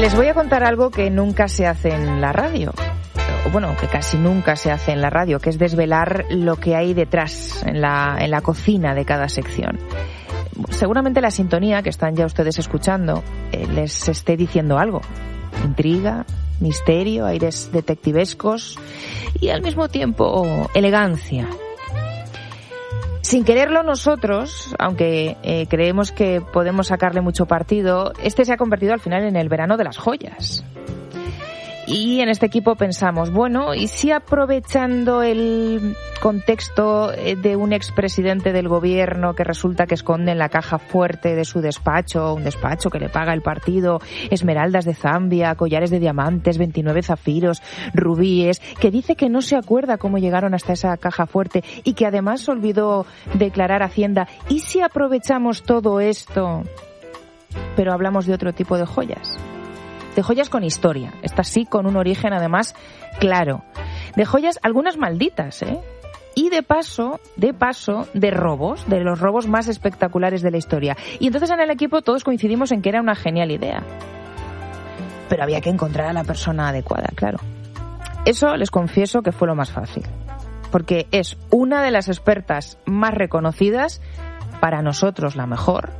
Les voy a contar algo que nunca se hace en la radio. Bueno, que casi nunca se hace en la radio, que es desvelar lo que hay detrás, en la cocina de cada sección. Seguramente la sintonía que están ya ustedes escuchando les esté diciendo algo. Intriga, misterio, aires detectivescos y al mismo tiempo elegancia. Sin quererlo nosotros, aunque creemos que podemos sacarle mucho partido, este se ha convertido al final en el verano de las joyas. Y en este equipo pensamos, bueno, ¿y si aprovechando el contexto de un expresidente del gobierno que resulta que esconde en la caja fuerte de su despacho, un despacho que le paga el partido, esmeraldas de Zambia, collares de diamantes, 29 zafiros, rubíes, que dice que no se acuerda cómo llegaron hasta esa caja fuerte y que además olvidó declarar Hacienda? ¿Y si aprovechamos todo esto, pero hablamos de otro tipo de joyas? De joyas con historia, estas sí con un origen además claro. De joyas, algunas malditas, Y de paso, de robos, de los robos más espectaculares de la historia. Y entonces en el equipo todos coincidimos en que era una genial idea. Pero había que encontrar a la persona adecuada, claro. Eso les confieso que fue lo más fácil. Porque es una de las expertas más reconocidas, para nosotros la mejor,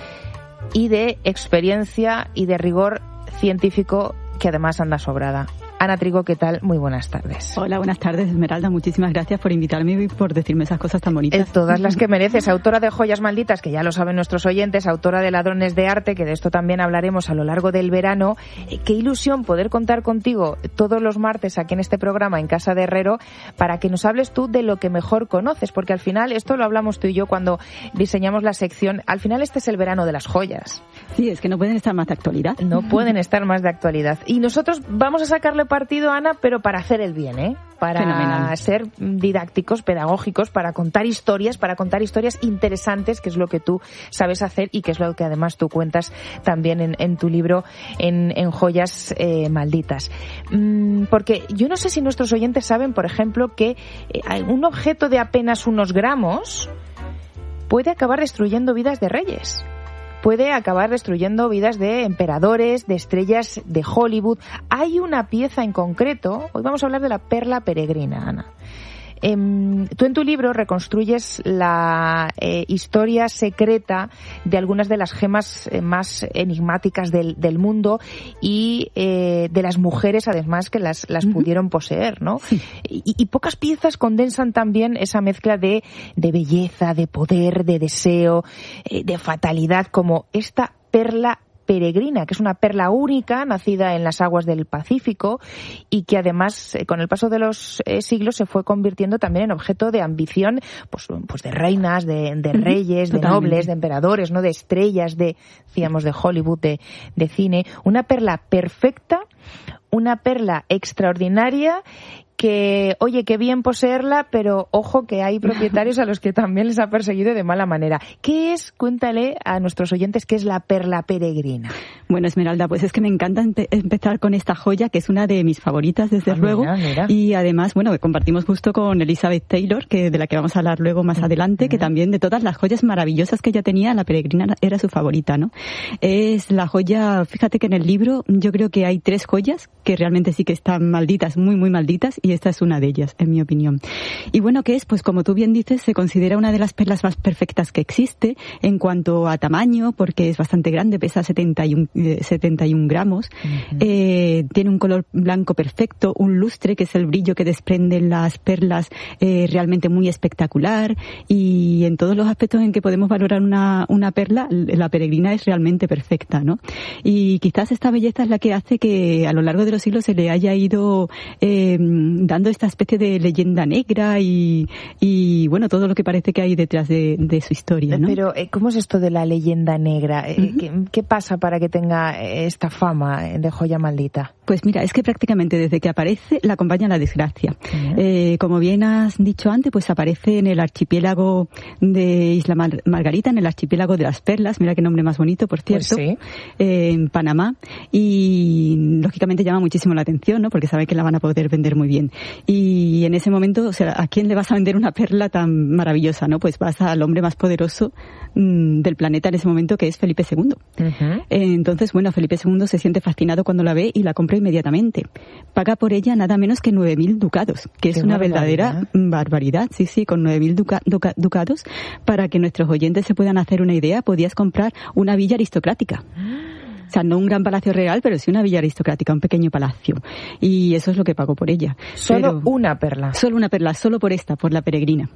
y de experiencia y de rigor científico que además anda sobrada. Ana Trigo, ¿qué tal? Muy buenas tardes. Hola, buenas tardes, Esmeralda. Muchísimas gracias por invitarme y por decirme esas cosas tan bonitas. Todas las que mereces. Autora de Joyas Malditas, que ya lo saben nuestros oyentes, autora de Ladrones de Arte, que de esto también hablaremos a lo largo del verano. Qué ilusión poder contar contigo todos los martes aquí en este programa, en Casa de Herrero, para que nos hables tú de lo que mejor conoces, porque al final, esto lo hablamos tú y yo cuando diseñamos la sección, al final este es el verano de las joyas. Sí, es que no pueden estar más de actualidad. No pueden estar más de actualidad. Y nosotros vamos a sacarle partido, Ana, pero para hacer el bien, para Fenomenal. ser didácticos, pedagógicos, para contar historias interesantes, que es lo que tú sabes hacer y que es lo que además tú cuentas también en tu libro en Joyas Malditas. Porque yo no sé si nuestros oyentes saben, por ejemplo, que un objeto de apenas unos gramos puede acabar destruyendo vidas de reyes. Puede acabar destruyendo vidas de emperadores, de estrellas de Hollywood. Hay una pieza en concreto, hoy vamos a hablar de la perla peregrina, Ana. Tú en tu libro reconstruyes la historia secreta de algunas de las gemas más enigmáticas del mundo y de las mujeres además que las pudieron poseer, ¿no? Sí. Y pocas piezas condensan también esa mezcla de belleza, de poder, de deseo, de fatalidad, como esta perla peregrina, que es una perla única, nacida en las aguas del Pacífico y que además, con el paso de los siglos, se fue convirtiendo también en objeto de ambición, pues de reinas, de reyes, de nobles, de emperadores, ¿no? De estrellas, decíamos, de Hollywood, de cine. Una perla perfecta, una perla extraordinaria que, oye, qué bien poseerla, pero ojo que hay propietarios a los que también les ha perseguido de mala manera. ¿Qué es? Cuéntale a nuestros oyentes qué es la perla peregrina. Bueno, Esmeralda, pues es que me encanta empezar con esta joya, que es una de mis favoritas, desde luego. Mira. Y además, bueno, que compartimos justo con Elizabeth Taylor, que de la que vamos a hablar luego más adelante, que también de todas las joyas maravillosas que ella tenía, la peregrina era su favorita, ¿no? Es la joya, fíjate que en el libro yo creo que hay 3 joyas que realmente sí que están malditas, muy, muy malditas, y esta es una de ellas, en mi opinión. Y bueno, ¿qué es? Pues como tú bien dices, se considera una de las perlas más perfectas que existe en cuanto a tamaño, porque es bastante grande, pesa 71 gramos, tiene un color blanco perfecto, un lustre, que es el brillo que desprenden las perlas, realmente muy espectacular, y en todos los aspectos en que podemos valorar una perla, la peregrina es realmente perfecta, ¿no? Y quizás esta belleza es la que hace que a lo largo de los siglos se le haya ido dando esta especie de leyenda negra y bueno, todo lo que parece que hay detrás de su historia, ¿no? Pero, ¿cómo es esto de la leyenda negra? ¿Qué pasa para que tenga esta fama de joya maldita? Pues mira, es que prácticamente desde que aparece la acompaña la desgracia. Como bien has dicho antes, pues aparece en el archipiélago de Isla Margarita, en el archipiélago de las Perlas, mira qué nombre más bonito, por cierto, pues sí. En Panamá, y lógicamente llama muchísimo la atención, ¿no? Porque sabe que la van a poder vender muy bien. Y en ese momento, o sea, ¿a quién le vas a vender una perla tan maravillosa, no? Pues vas al hombre más poderoso del planeta en ese momento, que es Felipe II. Uh-huh. Entonces, bueno, Felipe II se siente fascinado cuando la ve y la compra inmediatamente. Paga por ella nada menos que 9.000 ducados, que es una verdadera barbaridad. Sí, con 9.000 ducados, para que nuestros oyentes se puedan hacer una idea, podías comprar una villa aristocrática. O sea, no un gran palacio real, pero sí una villa aristocrática, un pequeño palacio. Y eso es lo que pagó por ella. Solo una perla, solo por la peregrina.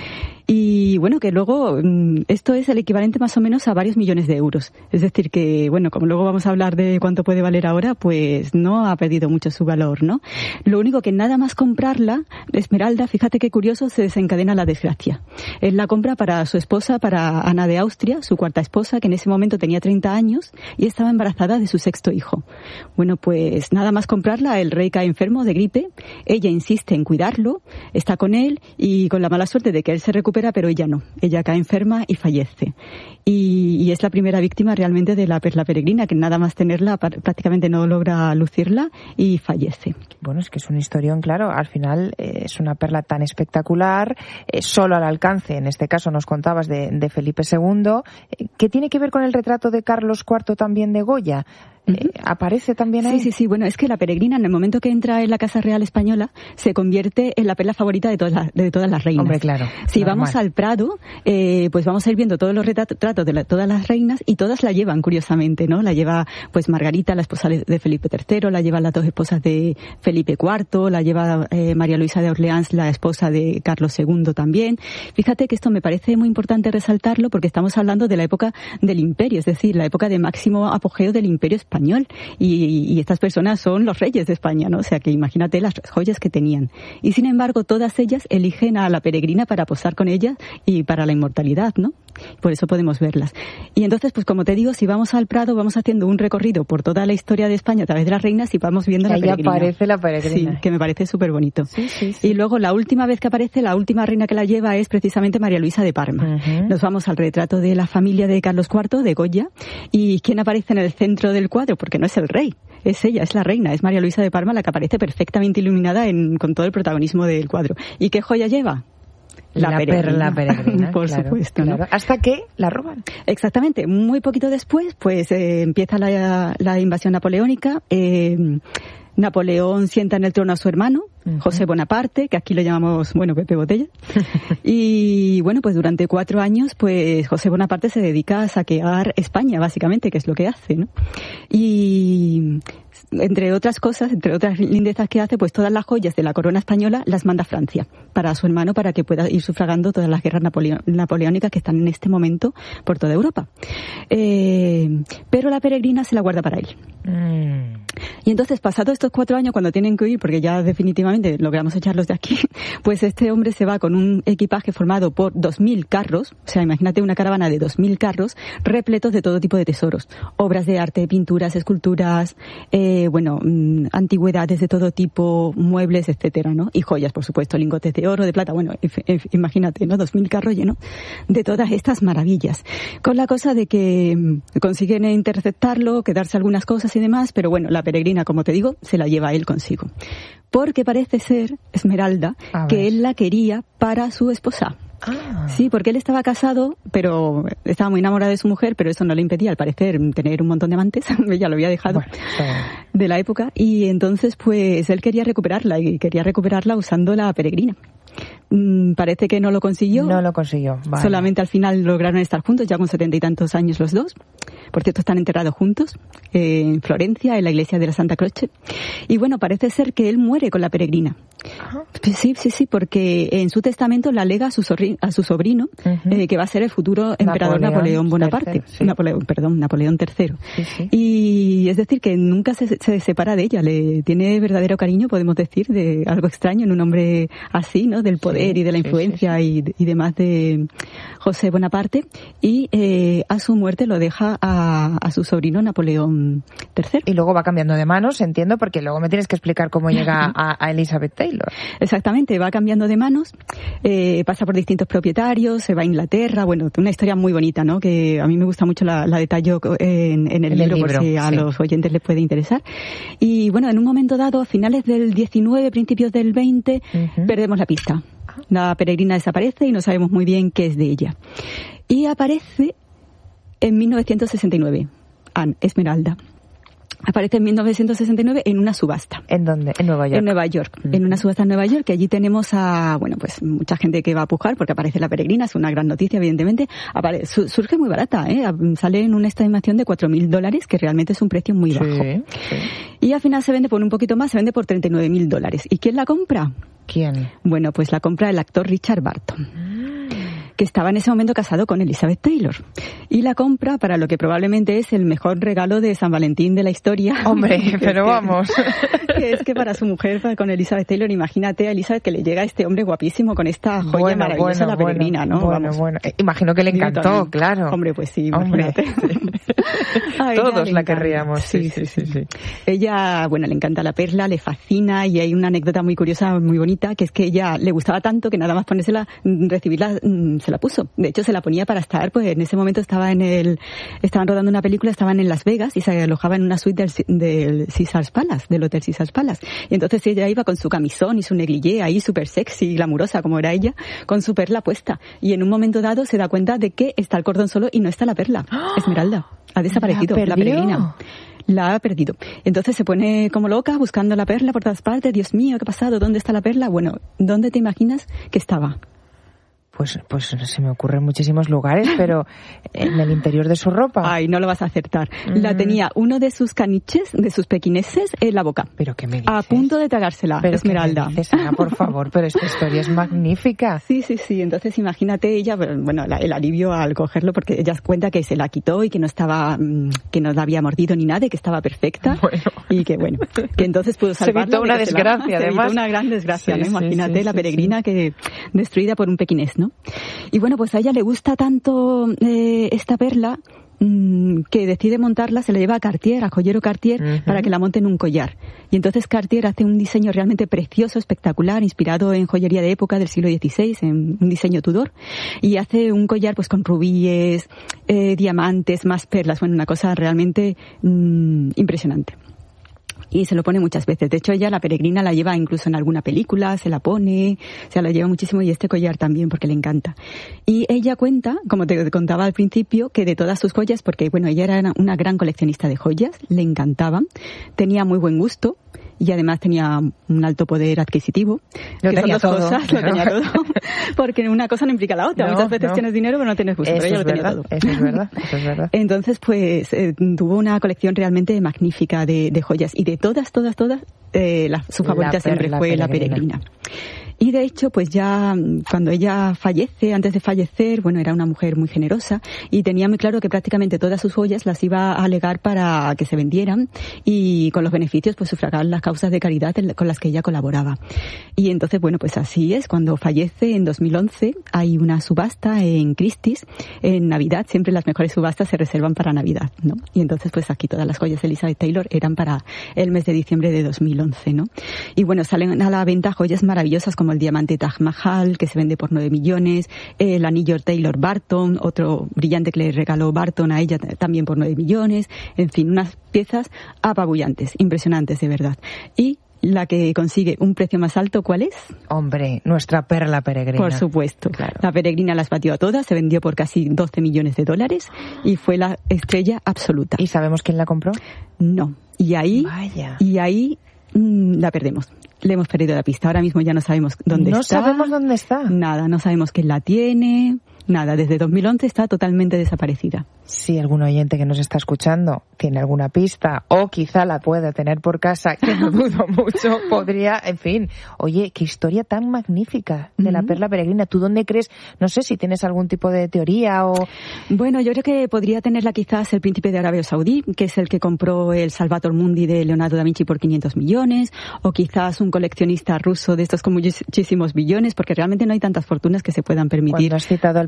Y bueno, que luego esto es el equivalente más o menos a varios millones de euros. Es decir que, bueno, como luego vamos a hablar de cuánto puede valer ahora, pues no ha perdido mucho su valor, ¿no? Lo único que nada más comprarla, Esmeralda, fíjate qué curioso, se desencadena la desgracia. Él la compra para su esposa, para Ana de Austria, su cuarta esposa, que en ese momento tenía 30 años y estaba embarazada de su sexto hijo. Bueno, pues nada más comprarla, el rey cae enfermo de gripe, ella insiste en cuidarlo, está con él y con la mala suerte de que él se recupera, pero ella no. Ella cae enferma y fallece. Y es la primera víctima realmente de la perla peregrina, que nada más tenerla prácticamente no logra lucirla y fallece. Bueno, es que es un historión, claro. Al final es una perla tan espectacular, solo al alcance, en este caso nos contabas, de Felipe II, que tiene que ver con el retrato de Carlos IV también de Goya. ¿Aparece también ahí? Sí. Bueno, es que la peregrina, en el momento que entra en la Casa Real Española, se convierte en la perla favorita de todas las reinas. Hombre, claro. Si vamos al Prado, pues vamos a ir viendo todos los retratos de todas las reinas y todas la llevan, curiosamente, ¿no? La lleva, pues, Margarita, la esposa de Felipe III, la llevan las dos esposas de Felipe IV, la lleva María Luisa de Orleans, la esposa de Carlos II también. Fíjate que esto me parece muy importante resaltarlo porque estamos hablando de la época del Imperio, es decir, la época de máximo apogeo del Imperio español. Y estas personas son los reyes de España, ¿no? O sea, que imagínate las joyas que tenían. Y sin embargo, todas ellas eligen a la peregrina para posar con ella y para la inmortalidad, ¿no? Por eso podemos verlas. Y entonces, pues como te digo, si vamos al Prado, vamos haciendo un recorrido por toda la historia de España a través de las reinas y vamos viendo la peregrina. Ahí aparece la peregrina. Sí, que me parece súper bonito. Sí. Y luego, la última vez que aparece, la última reina que la lleva es precisamente María Luisa de Parma. Uh-huh. Nos vamos al retrato de la familia de Carlos IV, de Goya. ¿Y quién aparece en el centro del cuadro? Porque no es el rey, es ella, es la reina, es María Luisa de Parma la que aparece perfectamente iluminada con todo el protagonismo del cuadro. ¿Y qué joya lleva? La perla peregrina. Por supuesto, ¿no? Hasta que la roban. Exactamente. Muy poquito después, pues empieza la invasión napoleónica. Napoleón sienta en el trono a su hermano, José Bonaparte, que aquí lo llamamos, Pepe Botella. Y bueno, pues durante 4 años, pues José Bonaparte se dedica a saquear España, básicamente, que es lo que hace, ¿no? Y entre otras cosas, entre otras lindezas que hace, pues todas las joyas de la corona española las manda a Francia para su hermano, para que pueda ir sufragando todas las guerras napoleónicas que están en este momento por toda Europa. Pero la peregrina se la guarda para él. Y entonces, pasados estos 4 años, cuando tienen que huir, porque ya definitivamente logramos echarlos de aquí, pues este hombre se va con un equipaje formado por 2.000 carros, o sea, imagínate una caravana de 2.000 carros repletos de todo tipo de tesoros, obras de arte, pinturas, esculturas, antigüedades de todo tipo, muebles, etcétera, ¿no? Y joyas, por supuesto, lingotes de oro, de plata, imagínate, ¿no? 2.000 carros llenos de todas estas maravillas. Con la cosa de que consiguen interceptarlo, quedarse algunas cosas y demás, pero bueno, la peregrina, como te digo, se la lleva él consigo. Porque parece ser, Esmeralda, que él la quería para su esposa. Sí, porque él estaba casado, pero estaba muy enamorado de su mujer, pero eso no le impedía, al parecer, tener un montón de amantes. Ella lo había dejado de la época. Y entonces, pues, él quería recuperarla, y quería recuperarla usando la peregrina. Parece que no lo consiguió. No lo consiguió, vale. Solamente al final lograron estar juntos, ya con 70 y tantos años los dos. Por cierto, están enterrados juntos en Florencia, en la iglesia de la Santa Croce. Y bueno, parece ser que él muere con la peregrina. Sí, porque en su testamento la lega a su sobrino, que va a ser el futuro emperador Napoleón Bonaparte. Napoleón III. Sí. Y es decir, que nunca se separa de ella, le tiene verdadero cariño, podemos decir, de algo extraño en un hombre así, ¿no? Del poder y de la influencia y demás de José Bonaparte. Y a su muerte lo deja a su sobrino Napoleón III. Y luego va cambiando de manos, entiendo, porque luego me tienes que explicar cómo llega a Elizabeth Taylor. Taylor. Exactamente, va cambiando de manos, pasa por distintos propietarios, se va a Inglaterra, bueno, una historia muy bonita, ¿no? Que a mí me gusta mucho la detallo en el libro, por si a los oyentes les puede interesar. Y bueno, en un momento dado, a finales del 19, principios del 20, perdemos la pista. La peregrina desaparece y no sabemos muy bien qué es de ella. Y aparece en 1969, Anne Esmeralda. Aparece en 1969 en una subasta. ¿En dónde? En Nueva York. En Nueva York. En una subasta en Nueva York, que allí tenemos a, bueno, pues mucha gente que va a pujar porque aparece la peregrina, es una gran noticia, evidentemente. Surge muy barata, sale en una estimación de $4,000, que realmente es un precio muy bajo. Sí. Y al final se vende por un poquito más, se vende por $39,000. ¿Y quién la compra? ¿Quién? Bueno, pues la compra el actor Richard Burton, que estaba en ese momento casado con Elizabeth Taylor. Y la compra para lo que probablemente es el mejor regalo de San Valentín de la historia. Hombre, pero vamos. Que es que para su mujer, con Elizabeth Taylor, imagínate a Elizabeth que le llega a este hombre guapísimo con esta joya maravillosa, la peregrina, ¿no? Bueno. Imagino que le encantó, claro. Hombre, pues sí, imagínate. Todos la querríamos. Sí. Ella, bueno, le encanta la perla, le fascina, y hay una anécdota muy curiosa, muy bonita, que es que ella le gustaba tanto que nada más ponérsela, recibirla, se la puso. De hecho, se la ponía para estar, pues en ese momento estaban rodando una película, estaban en Las Vegas y se alojaba en una suite del Caesars Palace, del Hotel Caesars Palace. Y entonces ella iba con su camisón y su negligé ahí súper sexy y glamurosa como era ella, con su perla puesta. Y en un momento dado se da cuenta de que está el cordón solo y no está la perla. Esmeralda. Ha desaparecido, la peregrina. La ha perdido. Entonces se pone como loca buscando la perla por todas partes. Dios mío, ¿qué ha pasado? ¿Dónde está la perla? Bueno, ¿dónde te imaginas que estaba? Pues se me ocurren muchísimos lugares, pero en el interior de su ropa. Ay, no lo vas a acertar. La tenía uno de sus caniches, de sus pequineses, en la boca. ¿Pero qué me dices? A punto de tragársela, ¿pero Esmeralda. ¿Qué me dices, Ana, por favor? Pero esta historia es magnífica. Sí. Entonces imagínate ella, bueno, el alivio al cogerlo, porque ella cuenta que se la quitó y que no estaba, que no la había mordido ni nada y que estaba perfecta. Bueno. Y que entonces pudo salvarla. Se evitó una desgracia, además. Se evitó una gran desgracia, ¿no? Imagínate la peregrina que destruida por un pequinés, ¿no? Y bueno, pues a ella le gusta tanto esta perla que decide montarla, se la lleva a Cartier, a joyero Cartier, para que la monte en un collar. Y entonces Cartier hace un diseño realmente precioso, espectacular, inspirado en joyería de época del siglo XVI, en un diseño Tudor, y hace un collar pues con rubíes, diamantes, más perlas, bueno, una cosa realmente impresionante. Y se lo pone muchas veces. De hecho, ella, la peregrina, la lleva incluso en alguna película, se la pone, se la lleva muchísimo, y este collar también, porque le encanta. Y ella cuenta, como te contaba al principio, que de todas sus joyas, porque bueno, ella era una gran coleccionista de joyas, le encantaban, tenía muy buen gusto, y además tenía un alto poder adquisitivo. Lo tenía todo. Lo tenía todo. Porque una cosa no implica la otra. Muchas veces tienes dinero pero no tienes gusto. Pero ella lo tenía todo. Eso es verdad. Entonces, pues, tuvo una colección realmente magnífica de joyas. Y de todas, su favorita siempre fue la peregrina. Y de hecho, pues ya cuando ella fallece, antes de fallecer, bueno, era una mujer muy generosa y tenía muy claro que prácticamente todas sus joyas las iba a legar para que se vendieran y con los beneficios pues sufragar las causas de caridad con las que ella colaboraba. Y entonces, bueno, pues así es. Cuando fallece en 2011 hay una subasta en Christie's en Navidad. Siempre las mejores subastas se reservan para Navidad, ¿no? Y entonces, pues aquí todas las joyas de Elizabeth Taylor eran para el mes de diciembre de 2011, ¿no? Y bueno, salen a la venta joyas maravillosas como el diamante Taj Mahal, que se vende por 9 millones, el anillo Taylor Burton, otro brillante que le regaló Burton a ella también por 9 millones, en fin, unas piezas apabullantes, impresionantes de verdad. Y la que consigue un precio más alto, ¿cuál es? Hombre, nuestra perla peregrina. Por supuesto. Claro. La peregrina las batió a todas, se vendió por casi $12 millones y fue la estrella absoluta. ¿Y sabemos quién la compró? No. Y ahí la perdemos. Le hemos perdido la pista. Ahora mismo ya no sabemos dónde está. No sabemos dónde está. Nada, no sabemos quién la tiene. Nada, desde 2011 está totalmente desaparecida. Si algún oyente que nos está escuchando tiene alguna pista o quizá la pueda tener por casa, que no dudo mucho, podría, en fin. Oye, qué historia tan magnífica de la perla peregrina. ¿Tú dónde crees? No sé si tienes algún tipo de teoría o... Bueno, yo creo que podría tenerla quizás el príncipe de Arabia Saudí, que es el que compró el Salvator Mundi de Leonardo da Vinci por 500 millones, o quizás un coleccionista ruso de estos con muchísimos billones, porque realmente no hay tantas fortunas que se puedan permitir. Cuando has citado al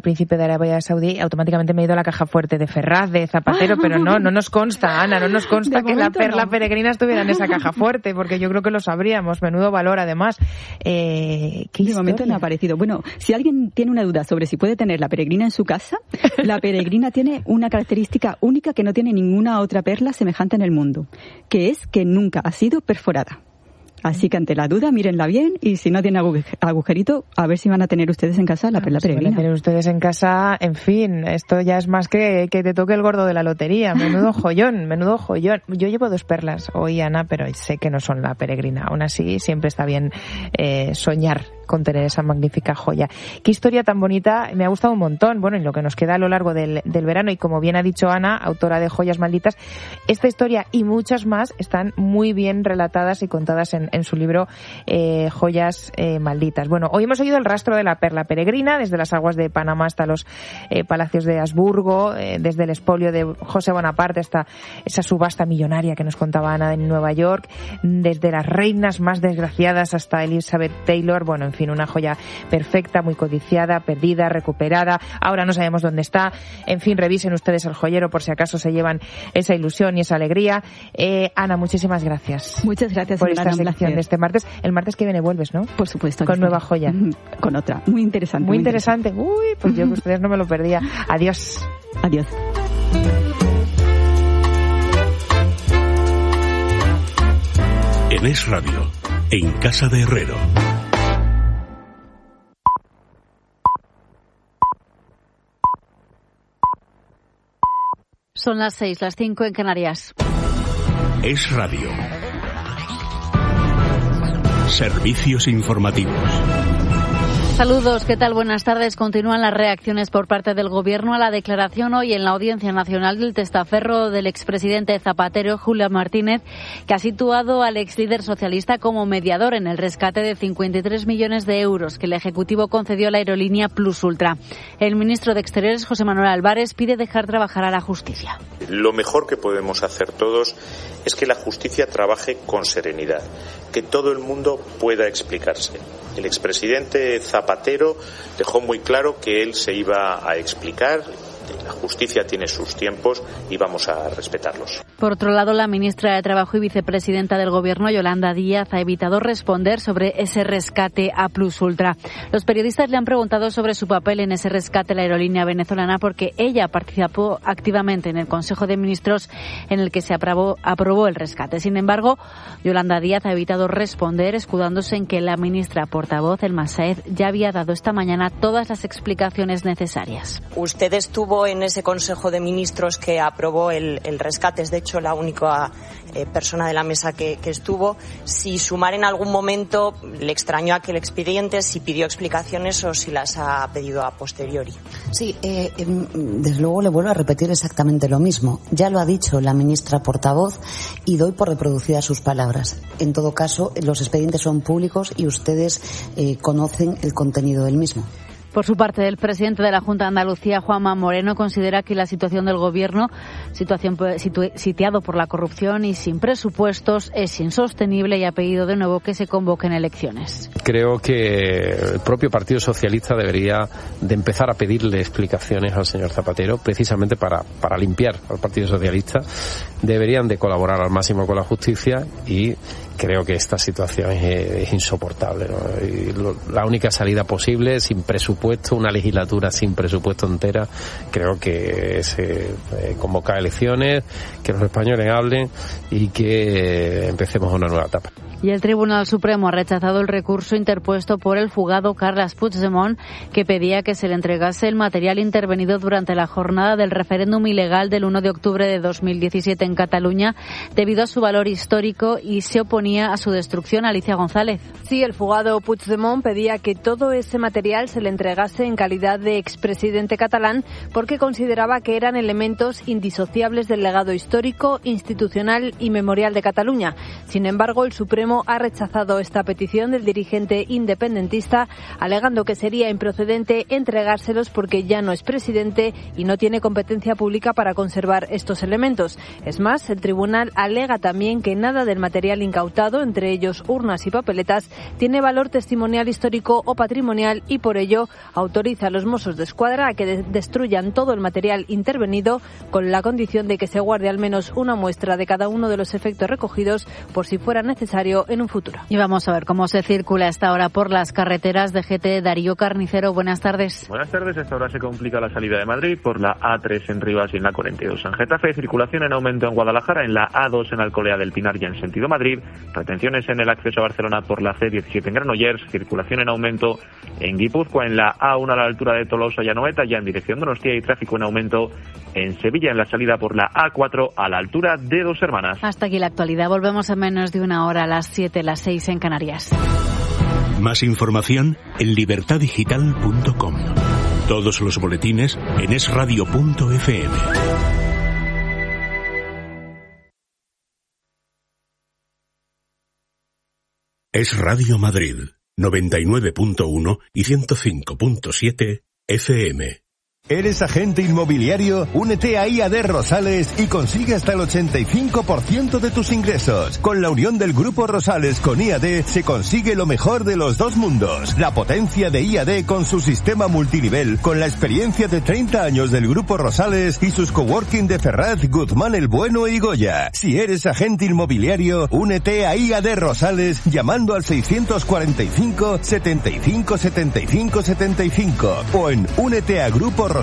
príncipe de Arabia Saudí, automáticamente me he ido a la caja fuerte de Ferraz, de Zapatero, pero no nos consta, Ana, no nos consta que la perla peregrina estuviera en esa caja fuerte, porque yo creo que lo sabríamos. Menudo valor, además. De momento no ha aparecido. Bueno, si alguien tiene una duda sobre si puede tener la peregrina en su casa, la peregrina tiene una característica única que no tiene ninguna otra perla semejante en el mundo, que es que nunca ha sido perforada. Así que ante la duda, mírenla bien, y si no tiene agujerito, a ver si van a tener ustedes en casa la perla peregrina. Si van a tener ustedes en casa, en fin, esto ya es más que te toque el gordo de la lotería. Menudo joyón, menudo joyón. Yo llevo 2 perlas hoy, Ana, pero sé que no son la peregrina. Aún así, siempre está bien soñar con tener esa magnífica joya. Qué historia tan bonita, me ha gustado un montón. Bueno, en lo que nos queda a lo largo del verano, y como bien ha dicho Ana, autora de Joyas Malditas, esta historia y muchas más están muy bien relatadas y contadas en su libro Joyas Malditas. Bueno, hoy hemos oído el rastro de la perla peregrina, desde las aguas de Panamá hasta los palacios de Habsburgo, desde el expolio de José Bonaparte hasta esa subasta millonaria que nos contaba Ana en Nueva York, desde las reinas más desgraciadas hasta Elizabeth Taylor. Bueno, en fin, una joya perfecta, muy codiciada, perdida, recuperada. Ahora no sabemos dónde está. En fin, revisen ustedes el joyero por si acaso se llevan esa ilusión y esa alegría. Ana, muchísimas gracias. Muchas gracias por esta sección de este martes. El martes que viene vuelves, ¿no? Por supuesto. Con nueva joya. Con otra. Muy interesante. Muy interesante. Uy, pues yo que ustedes no me lo perdía. Adiós. Adiós. En Es Radio, en Casa de Herrero. Son las 6, las 5 en Canarias. Es Radio. Servicios informativos. Saludos, ¿qué tal? Buenas tardes. Continúan las reacciones por parte del Gobierno a la declaración hoy en la Audiencia Nacional del testaferro del expresidente Zapatero, Julián Martínez, que ha situado al exlíder socialista como mediador en el rescate de 53 millones de euros que el Ejecutivo concedió a la aerolínea Plus Ultra. El ministro de Exteriores, José Manuel Álvarez, pide dejar trabajar a la justicia. Lo mejor que podemos hacer todos es que la justicia trabaje con serenidad, que todo el mundo pueda explicarse. El expresidente Zapatero dejó muy claro que él se iba a explicar. La justicia tiene sus tiempos y vamos a respetarlos. Por otro lado, la ministra de Trabajo y vicepresidenta del Gobierno, Yolanda Díaz, ha evitado responder sobre ese rescate a Plus Ultra. Los periodistas le han preguntado sobre su papel en ese rescate a la aerolínea venezolana porque ella participó activamente en el Consejo de Ministros en el que se aprobó el rescate. Sin embargo, Yolanda Díaz ha evitado responder, escudándose en que la ministra portavoz, Elma Sáez, ya había dado esta mañana todas las explicaciones necesarias. Usted estuvo en ese Consejo de Ministros que aprobó el rescate, es de hecho la única persona de la mesa que estuvo. Si Sumar en algún momento le extrañó aquel expediente, si pidió explicaciones o si las ha pedido a posteriori. Sí, desde luego le vuelvo a repetir exactamente lo mismo. Ya lo ha dicho la ministra portavoz y doy por reproducidas sus palabras. En todo caso, los expedientes son públicos y ustedes conocen el contenido del mismo. Por su parte, el presidente de la Junta de Andalucía, Juanma Moreno, considera que la situación del Gobierno, sitiado por la corrupción y sin presupuestos, es insostenible y ha pedido de nuevo que se convoquen elecciones. Creo que el propio Partido Socialista debería de empezar a pedirle explicaciones al señor Zapatero, precisamente para limpiar al Partido Socialista. Deberían de colaborar al máximo con la justicia y creo que esta situación es insoportable, ¿no? Y la única salida posible, sin presupuesto, una legislatura sin presupuesto entera, creo que es convocar elecciones, que los españoles hablen y que empecemos una nueva etapa. Y el Tribunal Supremo ha rechazado el recurso interpuesto por el fugado Carles Puigdemont, que pedía que se le entregase el material intervenido durante la jornada del referéndum ilegal del 1 de octubre de 2017 en Cataluña, debido a su valor histórico, y se oponía a su destrucción. Alicia González. Sí, el fugado Puigdemont pedía que todo ese material se le entregase en calidad de expresidente catalán, porque consideraba que eran elementos indisociables del legado histórico, institucional y memorial de Cataluña. Sin embargo, el Supremo Supremo ha rechazado esta petición del dirigente independentista, alegando que sería improcedente entregárselos porque ya no es presidente y no tiene competencia pública para conservar estos elementos. Es más, el tribunal alega también que nada del material incautado, entre ellos urnas y papeletas, tiene valor testimonial, histórico o patrimonial y por ello autoriza a los Mossos d'Esquadra a que destruyan todo el material intervenido con la condición de que se guarde al menos una muestra de cada uno de los efectos recogidos por si fuera necesario en un futuro. Y vamos a ver cómo se circula a esta hora por las carreteras de GT. Darío Carnicero, buenas tardes. Buenas tardes. A esta hora se complica la salida de Madrid por la A3 en Rivas y en la 42 en Getafe. Circulación en aumento en Guadalajara, en la A2 en Alcolea del Pinar y en sentido Madrid. Retenciones en el acceso a Barcelona por la C17 en Granollers. Circulación en aumento en Guipúzcoa, en la A1 a la altura de Tolosa y Anoeta, ya en dirección Donostia, y tráfico en aumento en Sevilla, en la salida por la A4 a la altura de Dos Hermanas. Hasta aquí la actualidad. Volvemos en menos de una hora, a las 7, las 6 en Canarias. Más información en libertadigital.com. Todos los boletines en esradio.fm. Es Radio Madrid, 99.1 y 105.7 FM. ¿Eres agente inmobiliario? Únete a IAD Rosales y consigue hasta el 85% de tus ingresos. Con la unión del Grupo Rosales con IAD se consigue lo mejor de los dos mundos. La potencia de IAD con su sistema multinivel, con la experiencia de 30 años del Grupo Rosales y sus coworking de Ferraz, Guzmán el Bueno y Goya. Si eres agente inmobiliario, únete a IAD Rosales llamando al 645 75 75 75 o en úneteagruporoSales.com.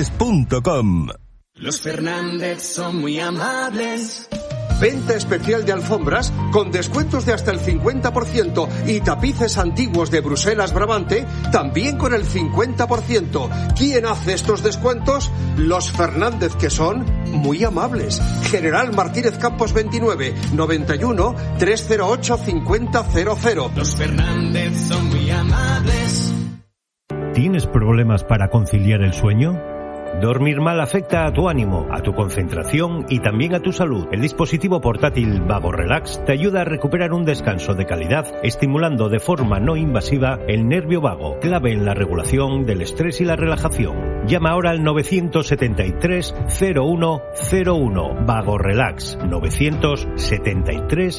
Los Fernández son muy amables. Venta especial de alfombras con descuentos de hasta el 50% y tapices antiguos de Bruselas Brabante también con el 50%. ¿Quién hace estos descuentos? Los Fernández, que son muy amables. General Martínez Campos 29, 91 308 5000. Los Fernández son muy amables. ¿Tienes problemas para conciliar el sueño? Dormir mal afecta a tu ánimo, a tu concentración y también a tu salud. El dispositivo portátil Vago Relax te ayuda a recuperar un descanso de calidad, estimulando de forma no invasiva el nervio vago, clave en la regulación del estrés y la relajación. Llama ahora al 973 0101. Vago Relax, 973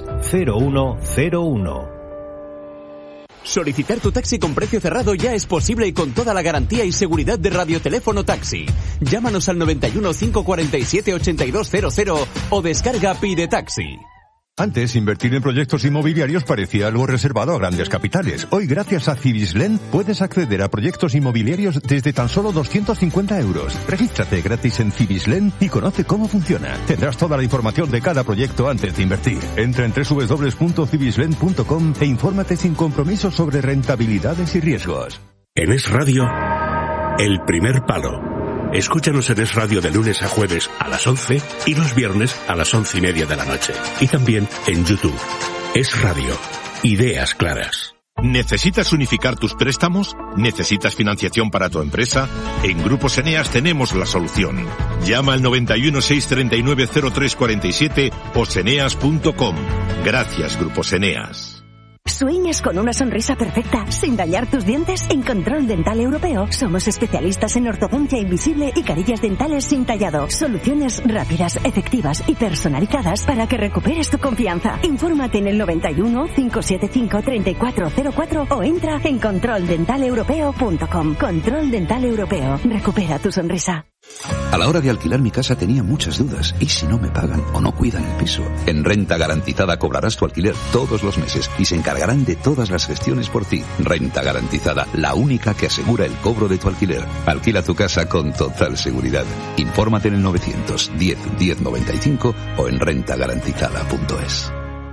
0101. Solicitar tu taxi con precio cerrado ya es posible y con toda la garantía y seguridad de Radioteléfono Taxi. Llámanos al 91 547 8200 o descarga Pide Taxi. Antes, invertir en proyectos inmobiliarios parecía algo reservado a grandes capitales. Hoy, gracias a Cibislen, puedes acceder a proyectos inmobiliarios desde tan solo 250 euros. Regístrate gratis en Cibislen y conoce cómo funciona. Tendrás toda la información de cada proyecto antes de invertir. Entra en www.cibislen.com e infórmate sin compromiso sobre rentabilidades y riesgos. En Es Radio, El Primer Palo. Escúchanos en Es Radio de lunes a jueves a las 11 y los viernes a las 11:30 de la noche. Y también en YouTube. Es Radio. Ideas claras. ¿Necesitas unificar tus préstamos? ¿Necesitas financiación para tu empresa? En Grupos Eneas tenemos la solución. Llama al 91 639 0347 o seneas.com. Gracias, Grupos Eneas. ¿Sueñas con una sonrisa perfecta sin dañar tus dientes? En Control Dental Europeo somos especialistas en ortodoncia invisible y carillas dentales sin tallado. Soluciones rápidas, efectivas y personalizadas para que recuperes tu confianza. Infórmate en el 91 575 3404 o entra en controldentalepropeo.com. Control Dental Europeo. Recupera tu sonrisa. A la hora de alquilar mi casa tenía muchas dudas. ¿Y si no me pagan o no cuidan el piso? En Renta Garantizada cobrarás tu alquiler todos los meses y se encargarán de todas las gestiones por ti. Renta Garantizada, la única que asegura el cobro de tu alquiler. Alquila tu casa con total seguridad. Infórmate en el 910 1095 o en rentagarantizada.es.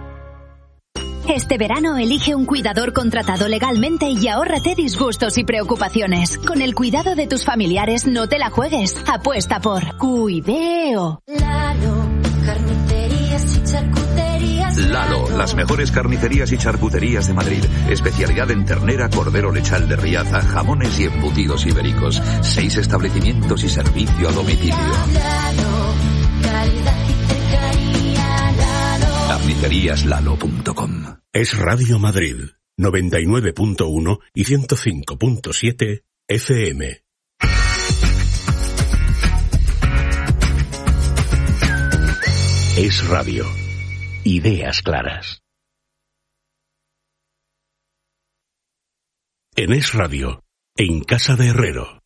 Este verano elige un cuidador contratado legalmente y ahórrate disgustos y preocupaciones. Con el cuidado de tus familiares no te la juegues. Apuesta por Cuideo. Lalo, carnicerías y charcuterías. Lalo, las mejores carnicerías y charcuterías de Madrid. Especialidad en ternera, cordero lechal de Riaza, jamones y embutidos ibéricos. 6 establecimientos y servicio a domicilio. Lalo, calidad y cercanía. Lalo. Carniceríaslalo.com. Es Radio Madrid, 99.1 y 105.7 FM. Es Radio. Ideas claras. En Es Radio, en Casa de Herrero.